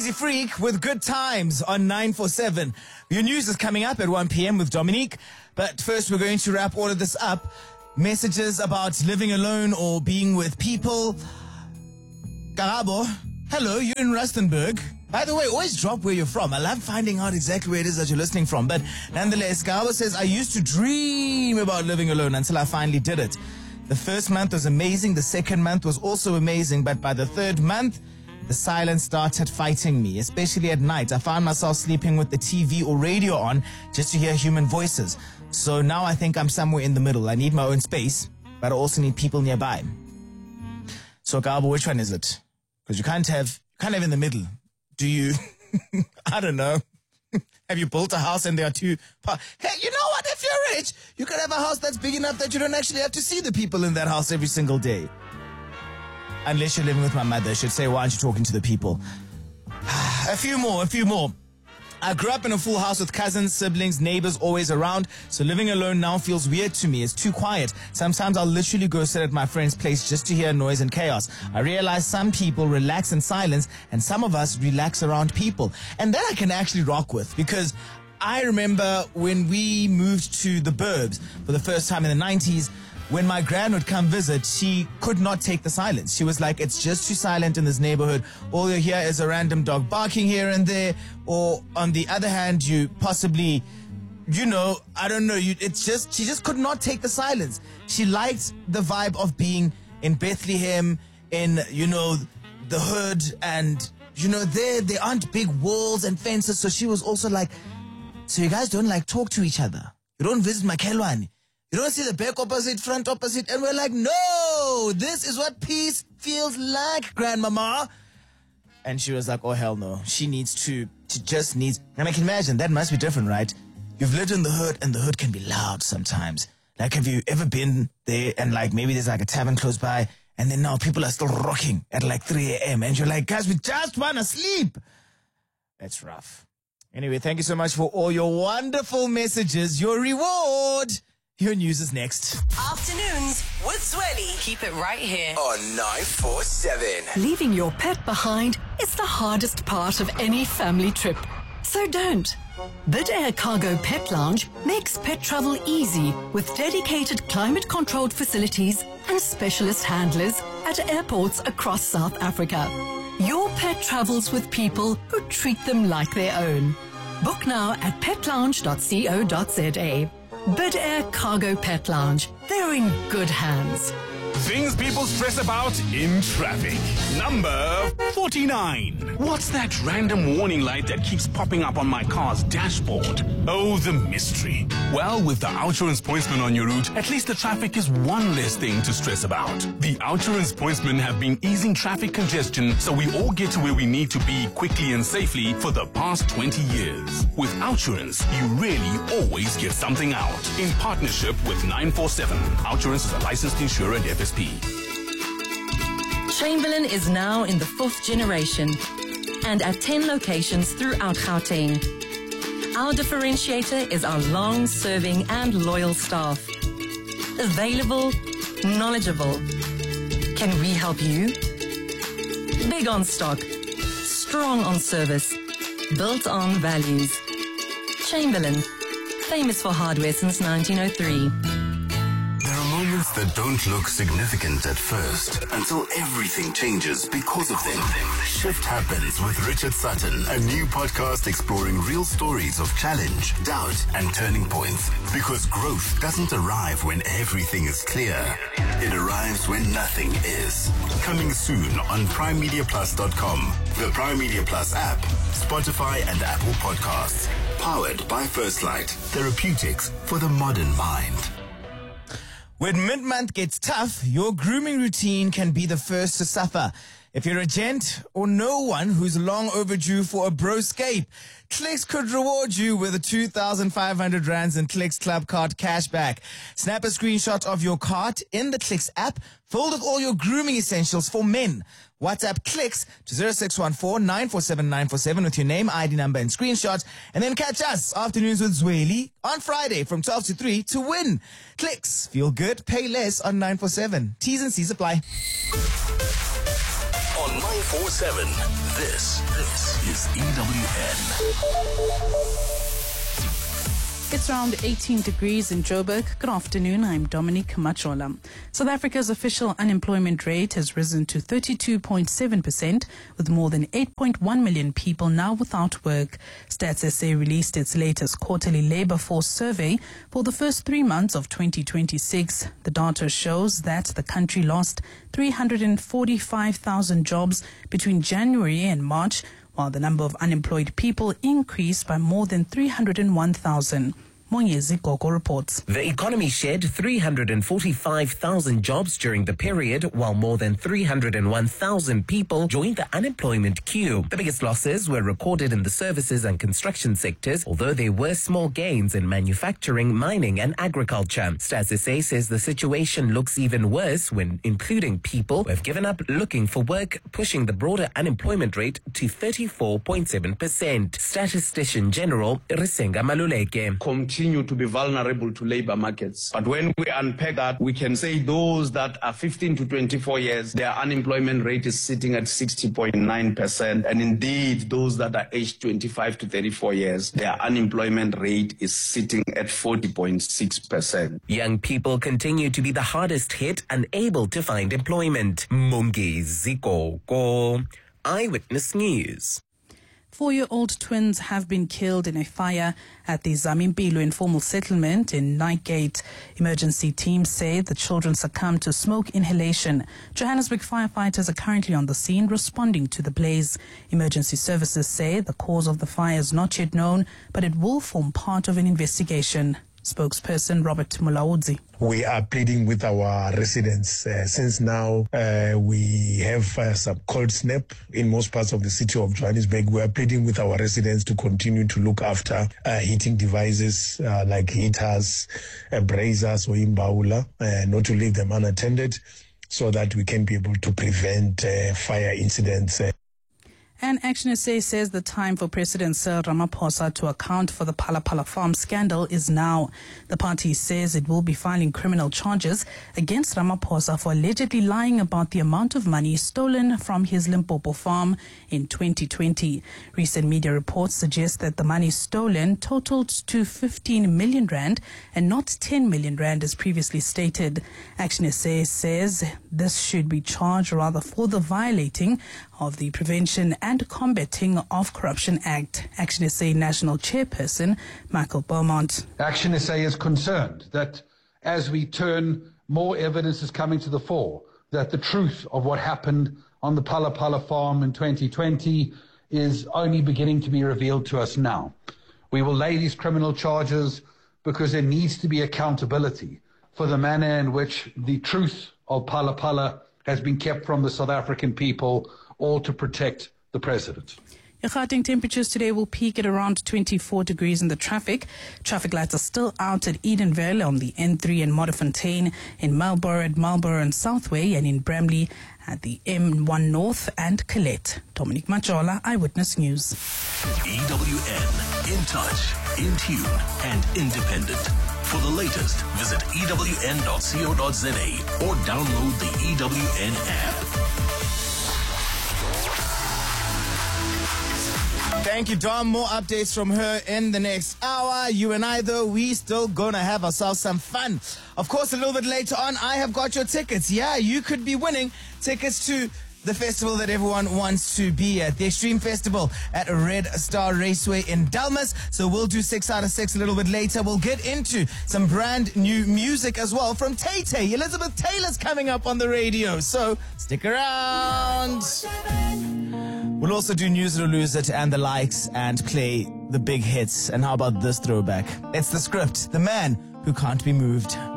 Crazy Freak with Good Times on 947. Your news is coming up at 1 p.m. with Dominique. But first, we're going to wrap all of this up. Messages about living alone or being with people. Karabo, hello, you're in Rustenburg. By the way, always drop where you're from. I love finding out exactly where it is that you're listening from. But nonetheless, Karabo says, I used to dream about living alone until I finally did it. The first month was amazing. The second month was also amazing. But by the third month, the silence started fighting me, especially at night. I found myself sleeping with the TV or radio on just to hear human voices. So now I think I'm somewhere in the middle. I need my own space, but I also need people nearby. So, Karabo, which one is it? Because you can't have in the middle. Do you? I don't know. Have you built a house and there are two? Hey, you know what? If you're rich, you could have a house that's big enough that you don't actually have to see the people in that house every single day. Unless you're living with my mother, I should say, why aren't you talking to the people? A few more. I grew up in a full house with cousins, siblings, neighbors always around, so living alone now feels weird to me. It's too quiet. Sometimes I'll literally go sit at my friend's place just to hear noise and chaos. I realize some people relax in silence and some of us relax around people. And that I can actually rock with, because I remember when we moved to the burbs for the first time in the 90s, when my gran would come visit, she could not take the silence. She was like, it's just too silent in this neighborhood. All you hear is a random dog barking here and there. Or on the other hand, you possibly, I don't know. She just could not take the silence. She liked the vibe of being in Bethlehem, in, the hood. And, there aren't big walls and fences. So she was also like, so you guys don't talk to each other. You don't visit my Kelwani. You don't see the back opposite, front opposite. And we're like, no, this is what peace feels like, grandmama. And she was like, oh, hell no. She just needs, and I can imagine that must be different, right? You've lived in the hood and the hood can be loud sometimes. Have you ever been there and maybe there's a tavern close by and then now people are still rocking at 3 a.m. and you're like, guys, we just want to sleep. That's rough. Anyway, thank you so much for all your wonderful messages. Your reward. Your news is next. Afternoons with Zweli. Keep it right here on 947. Leaving your pet behind is the hardest part of any family trip. So don't. Bid Air Cargo Pet Lounge makes pet travel easy with dedicated climate-controlled facilities and specialist handlers at airports across South Africa. Your pet travels with people who treat them like their own. Book now at petlounge.co.za. Bid Air Cargo Pet Lounge. They're in good hands. Things people stress about in traffic. Number 49. What's that random warning light that keeps popping up on my car's dashboard? Oh, the mystery. Well, with the Outsurance Pointsman on your route, at least the traffic is one less thing to stress about. The Outsurance Pointsmen have been easing traffic congestion so we all get to where we need to be quickly and safely for the past 20 years. With Outsurance, you really always get something out. In partnership with 947. Outsurance is a licensed insurer and FSP. Chamberlain is now in the 4th generation and at 10 locations throughout Gauteng. Our differentiator is our long-serving and loyal staff. Available, knowledgeable. Can we help you? Big on stock, strong on service, built on values. Chamberlain, famous for hardware since 1903. Moments that don't look significant at first until everything changes because of them. Shift Happens with Richard Sutton, a new podcast exploring real stories of challenge, doubt, and turning points. Because growth doesn't arrive when everything is clear. It arrives when nothing is. Coming soon on PrimeMediaPlus.com, the Prime Media Plus app, Spotify and Apple Podcasts. Powered by First Light. Therapeutics for the modern mind. When mid-month gets tough, your grooming routine can be the first to suffer. If you're a gent or no one who's long overdue for a broscape, Clicks could reward you with a 2,500 rands in Clicks Club Card cashback. Snap a screenshot of your cart in the Clicks app, filled with all your grooming essentials for men. WhatsApp Clicks to 0614-947-947 with your name, ID number, and screenshots, and then catch us afternoons with Zweli on Friday from 12 to 3 to win. Clicks, feel good, pay less on 947. T's and C's apply. On 947, this is EWN. It's around 18 degrees in Joburg. Good afternoon, I'm Dominique Machola. South Africa's official unemployment rate has risen to 32.7%, with more than 8.1 million people now without work. Stats SA released its latest quarterly labour force survey for the first 3 months of 2026. The data shows that the country lost 345,000 jobs between January and March, while the number of unemployed people increased by more than 301,000. Monyezi Gogo reports. The economy shed 345,000 jobs during the period, while more than 301,000 people joined the unemployment queue. The biggest losses were recorded in the services and construction sectors, although there were small gains in manufacturing, mining and agriculture. Stats SA says the situation looks even worse when including people who have given up looking for work, pushing the broader unemployment rate to 34.7%. Statistician General Risenga Maluleke. Continue to be vulnerable to labor markets. But when we unpack that, we can say those that are 15 to 24 years, their unemployment rate is sitting at 60.9%. And indeed, those that are aged 25 to 34 years, their unemployment rate is sitting at 40.6%. Young people continue to be the hardest hit, unable to find employment. Mongezi Gogo, Eyewitness News. 4-year-old twins have been killed in a fire at the Zamimpilo informal settlement in Nightgate. Emergency teams say the children succumbed to smoke inhalation. Johannesburg firefighters are currently on the scene responding to the blaze. Emergency services say the cause of the fire is not yet known, but it will form part of an investigation. Spokesperson Robert Mulaudzi. We are pleading with our residents since now we have some cold snap in most parts of the city of Johannesburg. We are pleading with our residents to continue to look after heating devices like heaters, braziers or imbaula, not to leave them unattended so that we can be able to prevent fire incidents. And Action SA says the time for President Cyril Ramaphosa to account for the Phala Phala Farm scandal is now. The party says it will be filing criminal charges against Ramaphosa for allegedly lying about the amount of money stolen from his Limpopo farm in 2020. Recent media reports suggest that the money stolen totaled to 15 million rand and not 10 million rand as previously stated. Action SA says this should be charged rather for the violating of the Prevention and Combating of Corruption Act. Action SA National Chairperson Michael Beaumont. Action SA is concerned that as we turn, more evidence is coming to the fore that the truth of what happened on the Phala Phala farm in 2020 is only beginning to be revealed to us now. We will lay these criminal charges because there needs to be accountability for the manner in which the truth of Phala Phala has been kept from the South African people, all to protect the president. Gauteng temperatures today will peak at around 24 degrees in the traffic. Traffic lights are still out at Edenville on the N3 and Modderfontein, in Marlborough at Marlborough and Southway, and in Bramley at the M1 North and Colette. Dominique Machola, Eyewitness News. EWN, in touch, in tune and independent. For the latest, visit ewn.co.za or download the EWN app. Thank you, Dom. More updates from her in the next hour. You and I, though, we still gonna have ourselves some fun. Of course, a little bit later on, I have got your tickets. Yeah, you could be winning tickets to the festival that everyone wants to be at, the Extreme Festival at Red Star Raceway in Dalmas. So we'll do 6 out of 6 a little bit later. We'll get into some brand new music as well from Tay Tay. Elizabeth Taylor's coming up on the radio, so stick around. We'll also do News It or Lose It and the likes and play the big hits. And how about this throwback? It's The Script, the man who can't be moved.